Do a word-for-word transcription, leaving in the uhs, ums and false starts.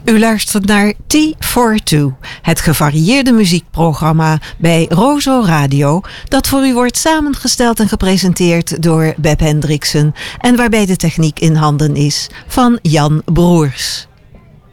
U luistert naar T voor twee, het gevarieerde muziekprogramma bij Rozo Radio, dat voor u wordt samengesteld en gepresenteerd door Beb Hendriksen en waarbij de techniek in handen is van Jan Broers.